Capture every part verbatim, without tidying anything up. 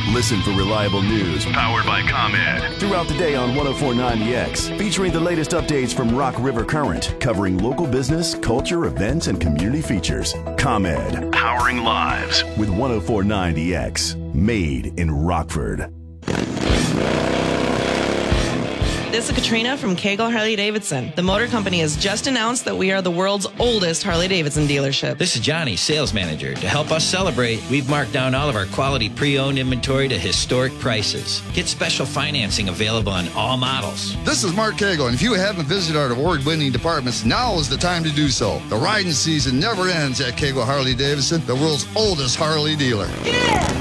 Listen for reliable news powered by ComEd throughout the day on one oh four point nine The X, featuring the latest updates from Rock River Current, covering local business, culture, events, and community features. ComEd, powering lives with one oh four point nine The X, made in Rockford. This is Katrina from Kegel Harley-Davidson. The motor company has just announced that we are the world's oldest Harley-Davidson dealership. This is Johnny, sales manager. To help us celebrate, we've marked down all of our quality pre-owned inventory to historic prices. Get special financing available on all models. This is Mark Kegel, and if you haven't visited our award-winning departments, now is the time to do so. The riding season never ends at Kegel Harley-Davidson, the world's oldest Harley dealer. Yeah!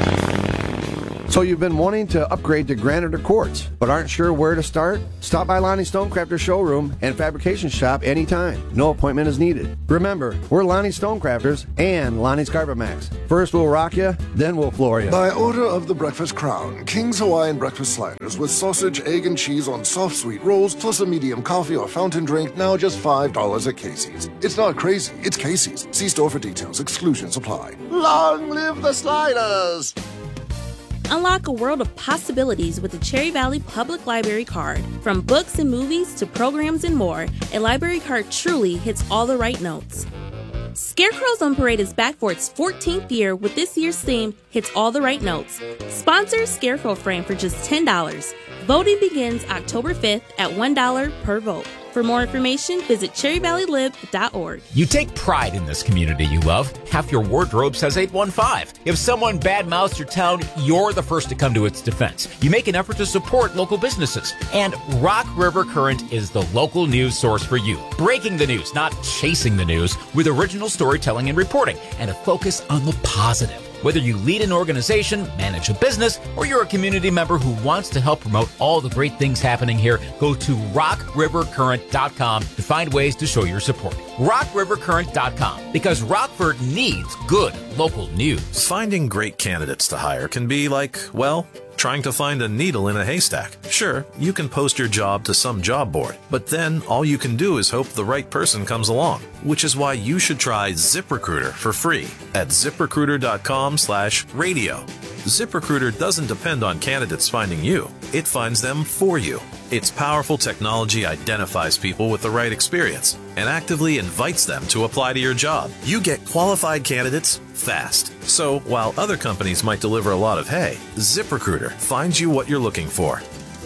So you've been wanting to upgrade to granite or quartz, but aren't sure where to start? Stop by Lonnie Stonecrafter's showroom and fabrication shop anytime. No appointment is needed. Remember, we're Lonnie Stonecrafters and Lonnie's Carpet Max. First we'll rock you, then we'll floor you. By order of the Breakfast Crown, King's Hawaiian breakfast sliders with sausage, egg, and cheese on soft sweet rolls, plus a medium coffee or fountain drink, now just five dollars at Casey's. It's not crazy, it's Casey's. See store for details. Exclusions apply. Long live the sliders! Unlock a world of possibilities with the Cherry Valley Public Library Card. From books and movies to programs and more, a library card truly hits all the right notes. Scarecrows on Parade is back for its fourteenth year with this year's theme, Hits All the Right Notes. Sponsor Scarecrow Frame for just ten dollars. Voting begins October fifth at one dollar per vote. For more information, visit cherry valley lib dot org. You take pride in this community you love. Half your wardrobe says eight one five. If someone badmouths your town, you're the first to come to its defense. You make an effort to support local businesses. And Rock River Current is the local news source for you. Breaking the news, not chasing the news, with original storytelling and reporting, and a focus on the positive. Whether you lead an organization, manage a business, or you're a community member who wants to help promote all the great things happening here, go to rock river current dot com to find ways to show your support. rock river current dot com, because Rockford needs good local news. Finding great candidates to hire can be like, well, trying to find a needle in a haystack. Sure, you can post your job to some job board, but then all you can do is hope the right person comes along, which is why you should try ZipRecruiter for free at zip recruiter dot com slash radio. ZipRecruiter doesn't depend on candidates finding you. It finds them for you. Its powerful technology identifies people with the right experience and actively invites them to apply to your job. You get qualified candidates fast. So while other companies might deliver a lot of hay, ZipRecruiter finds you what you're looking for.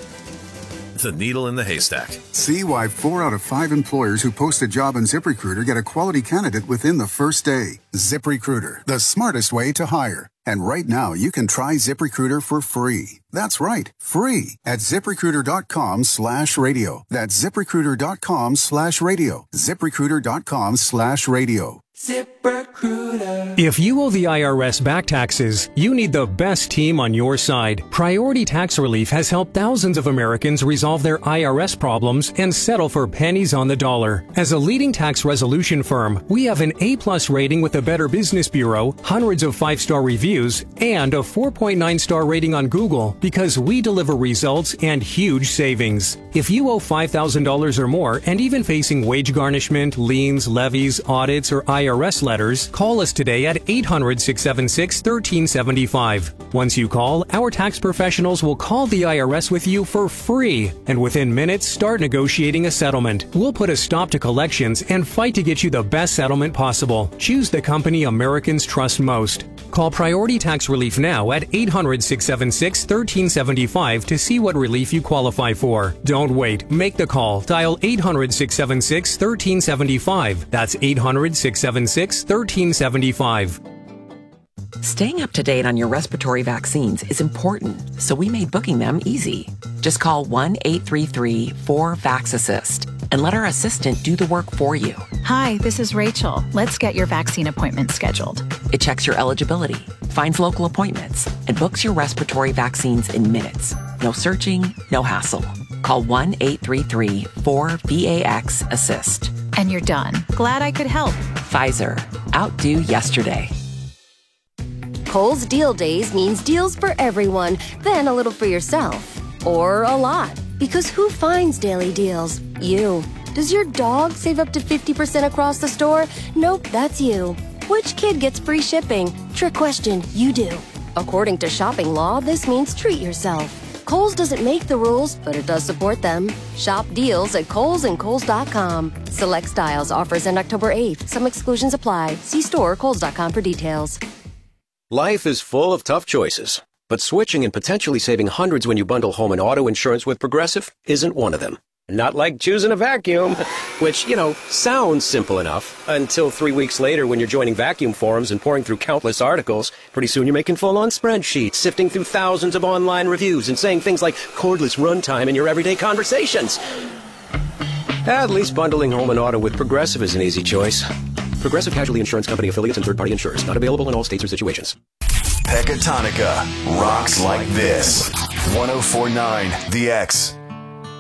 The needle in the haystack. See why four out of five employers who post a job on ZipRecruiter get a quality candidate within the first day. ZipRecruiter, the smartest way to hire. And right now, you can try ZipRecruiter for free. That's right, free at zip recruiter dot com slash radio. That's zip recruiter dot com slash radio. zip recruiter dot com slash radio. ZipRecruiter. If you owe the I R S back taxes, you need the best team on your side. Priority Tax Relief has helped thousands of Americans resolve their I R S problems and settle for pennies on the dollar. As a leading tax resolution firm, we have an A-plus rating with the Better Business Bureau, hundreds of five-star reviews, and a four point nine star rating on Google because we deliver results and huge savings. If you owe five thousand dollars or more and even facing wage garnishment, liens, levies, audits, or I R S letters, call us today at eight hundred, six seven six, one three seven five. Once you call, our tax professionals will call the I R S with you for free, and within minutes, start negotiating a settlement. We'll put a stop to collections and fight to get you the best settlement possible. Choose the company Americans trust most. Call Priority Tax Relief now at eight hundred, six seven six, one three seven five to see what relief you qualify for. Don't wait. Make the call. Dial eight hundred, six seven six, one three seven five. That's eight hundred, six seven six, one three seven five. Staying up to date on your respiratory vaccines is important, so we made booking them easy. Just call one eight three three, four, VAX-ASSIST and let our assistant do the work for you. Hi, this is Rachel. Let's get your vaccine appointment scheduled. It checks your eligibility, finds local appointments, and books your respiratory vaccines in minutes. No searching, no hassle. Call one eight three three, four, VAX-ASSIST. And you're done. Glad I could help. Pfizer. Outdo yesterday. Kohl's Deal Days means deals for everyone, then a little for yourself. Or a lot. Because who finds daily deals? You. Does your dog save up to fifty percent across the store? Nope, that's you. Which kid gets free shipping? Trick question, you do. According to shopping law, this means treat yourself. Kohl's doesn't make the rules, but it does support them. Shop deals at Kohl's and Kohl's dot com. Select styles offers end October eighth. Some exclusions apply. See store or Kohl's dot com for details. Life is full of tough choices, but switching and potentially saving hundreds when you bundle home and auto insurance with Progressive isn't one of them. Not like choosing a vacuum, which, you know, sounds simple enough until three weeks later when you're joining vacuum forums and pouring through countless articles. Pretty soon you're making full-on spreadsheets, sifting through thousands of online reviews and saying things like cordless runtime in your everyday conversations. At least bundling home and auto with Progressive is an easy choice. Progressive Casualty Insurance Company affiliates and third-party insurers. Not available in all states or situations. Pecatonica rocks like this. one oh four point nine The X.